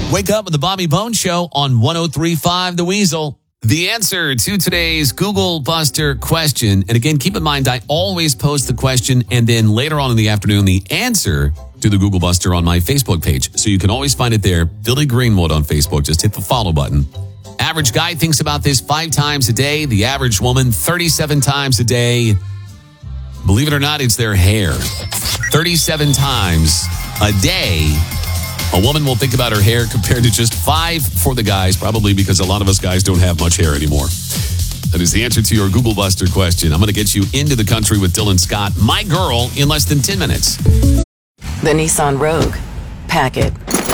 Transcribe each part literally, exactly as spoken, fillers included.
Wake up with the Bobby Bones Show on one oh three point five The Weasel. The answer to today's Google Buster question. And again, keep in mind, I always post the question and then later on in the afternoon, the answer to the Google Buster on my Facebook page. So you can always find it there. Billy Greenwood on Facebook. Just hit the follow button. Average guy thinks about this five times a day. The average woman, thirty-seven times a day. Believe it or not, it's their hair. thirty-seven times a day. A woman will think about her hair compared to just five for the guys, probably because a lot of us guys don't have much hair anymore. That is the answer to your Google Buster question. I'm going to get you into the country with Dylan Scott, my girl, in less than ten minutes. The Nissan Rogue. Pack it.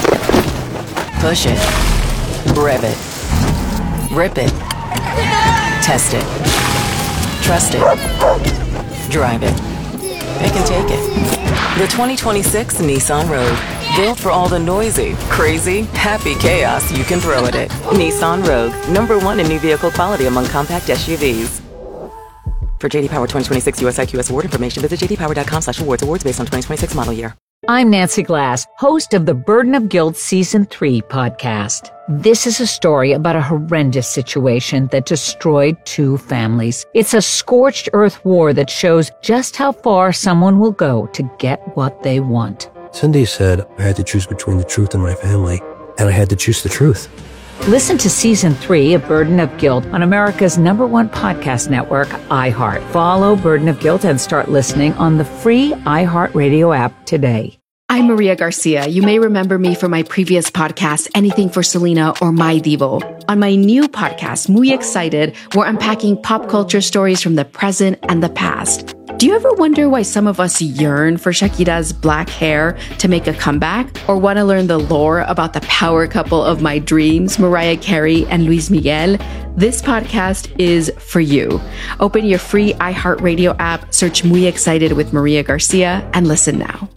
Push it. Rev it. Rip it. Test it. Trust it. Drive it. Pick and take it. The twenty twenty-six Nissan Rogue. Built for all the noisy, crazy, happy chaos you can throw at it. Nissan Rogue, number one in new vehicle quality among compact S U Vs. For J D Power twenty twenty-six U S I Q S award information, visit j d power dot com slash awards. Awards based on twenty twenty-six model year. I'm Nancy Glass, host of the Burden of Guilt Season three podcast. This is a story about a horrendous situation that destroyed two families. It's a scorched earth war that shows just how far someone will go to get what they want. Cindy said I had to choose between the truth and my family, and I had to choose the truth. Listen to Season three of Burden of Guilt on America's number one podcast network, iHeart. Follow Burden of Guilt and start listening on the free iHeartRadio app today. I'm Maria Garcia. You may remember me from my previous podcast, Anything for Selena or My Divo. On my new podcast, Muy Excited, we're unpacking pop culture stories from the present and the past. Do you ever wonder why some of us yearn for Shakira's black hair to make a comeback? Or want to learn the lore about the power couple of my dreams, Mariah Carey and Luis Miguel? This podcast is for you. Open your free iHeartRadio app, search Muy Excited with Maria Garcia, and listen now.